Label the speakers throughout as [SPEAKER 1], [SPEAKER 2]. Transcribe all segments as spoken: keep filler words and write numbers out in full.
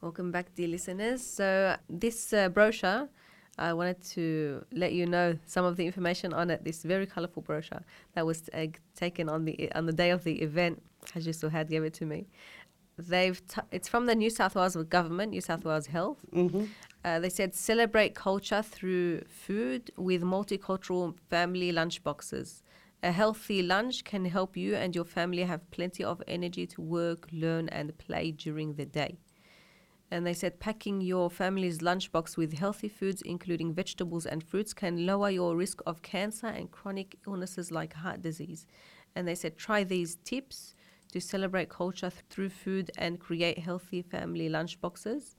[SPEAKER 1] Welcome back, dear listeners. So this uh, brochure, I wanted to let you know some of the information on it. This very colourful brochure that was uh, taken on the on the day of the event. Haji Suhad gave it to me. They've t- it's from the New South Wales government, New South Wales Health.
[SPEAKER 2] Mm-hmm.
[SPEAKER 1] Uh, they said celebrate culture through food with multicultural family lunch boxes. A healthy lunch can help you and your family have plenty of energy to work, learn, and play during the day. And they said packing your family's lunchbox with healthy foods, including vegetables and fruits, can lower your risk of cancer and chronic illnesses like heart disease. And they said try these tips to celebrate culture th- through food and create healthy family lunchboxes.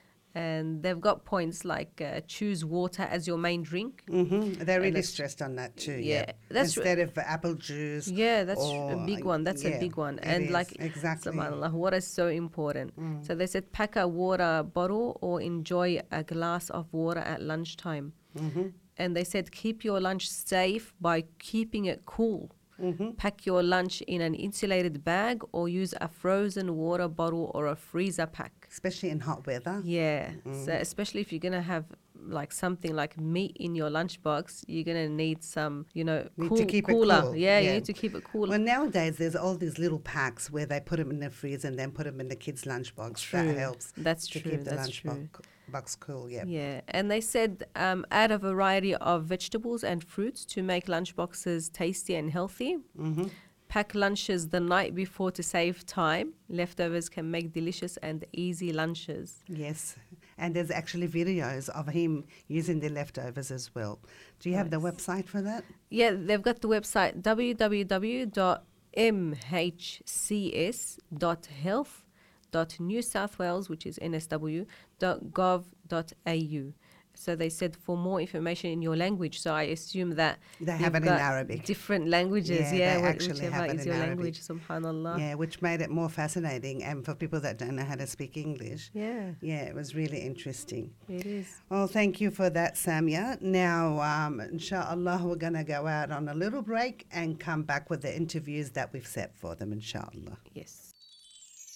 [SPEAKER 1] And they've got points like uh, choose water as your main drink.
[SPEAKER 2] Mm-hmm. They're really
[SPEAKER 1] that's-
[SPEAKER 2] stressed on that too.
[SPEAKER 1] yeah,
[SPEAKER 2] Yeah,
[SPEAKER 1] that's
[SPEAKER 2] instead of apple juice.
[SPEAKER 1] Yeah, that's
[SPEAKER 2] or,
[SPEAKER 1] a big one. That's
[SPEAKER 2] yeah,
[SPEAKER 1] a big one.
[SPEAKER 2] it
[SPEAKER 1] And
[SPEAKER 2] is,
[SPEAKER 1] like,
[SPEAKER 2] exactly.
[SPEAKER 1] subhanAllah, water is so important.
[SPEAKER 2] Mm.
[SPEAKER 1] So they said pack a water bottle or enjoy a glass of water at lunchtime.
[SPEAKER 2] Mm-hmm.
[SPEAKER 1] And they said keep your lunch safe by keeping it cool.
[SPEAKER 2] Mm-hmm.
[SPEAKER 1] Pack your lunch in an insulated bag or use a frozen water bottle or a freezer pack.
[SPEAKER 2] Especially in hot weather.
[SPEAKER 1] Yeah,
[SPEAKER 2] Mm.
[SPEAKER 1] so especially if you're going to have like something like meat in your lunchbox, you're going to need some, you know,
[SPEAKER 2] Need
[SPEAKER 1] cool,
[SPEAKER 2] to keep it
[SPEAKER 1] cooler.
[SPEAKER 2] cool,
[SPEAKER 1] Yeah, you
[SPEAKER 2] yeah.
[SPEAKER 1] need to keep it cool.
[SPEAKER 2] Well, nowadays there's all these little packs where they put them in the freezer and then put them in the kids' lunchbox.
[SPEAKER 1] True.
[SPEAKER 2] That helps
[SPEAKER 1] That's
[SPEAKER 2] to
[SPEAKER 1] true.
[SPEAKER 2] keep the
[SPEAKER 1] That's
[SPEAKER 2] lunchbox
[SPEAKER 1] true.
[SPEAKER 2] box cool. Yeah.
[SPEAKER 1] Yeah, and they said um, add a variety of vegetables and fruits to make lunchboxes tasty and healthy.
[SPEAKER 2] Mm-hmm.
[SPEAKER 1] Pack lunches the night before to save time. Leftovers can make delicious and easy lunches.
[SPEAKER 2] Yes, and there's actually videos of him using the leftovers as well. Do you have the
[SPEAKER 1] Nice.
[SPEAKER 2] website for that?
[SPEAKER 1] Yeah, they've got the website w w w dot m h c s dot health dot new south wales, which is N S W, dot gov dot a u. So they said for more information in your language. So I assume that
[SPEAKER 2] They
[SPEAKER 1] you've
[SPEAKER 2] have it in
[SPEAKER 1] got
[SPEAKER 2] Arabic.
[SPEAKER 1] different languages.
[SPEAKER 2] Yeah,
[SPEAKER 1] Yeah,
[SPEAKER 2] they
[SPEAKER 1] wh-
[SPEAKER 2] actually
[SPEAKER 1] whichever
[SPEAKER 2] have it
[SPEAKER 1] is
[SPEAKER 2] in
[SPEAKER 1] your
[SPEAKER 2] Arabic.
[SPEAKER 1] language. Subhanallah.
[SPEAKER 2] Yeah, which made it more fascinating. And for people that don't know how to speak English,
[SPEAKER 1] Yeah,
[SPEAKER 2] yeah, it was really interesting.
[SPEAKER 1] it is.
[SPEAKER 2] Well, thank you for that, Samia. Now, um, inshallah, we're going to go out on a little break and come back with the interviews that we've set for them, inshallah.
[SPEAKER 1] Yes.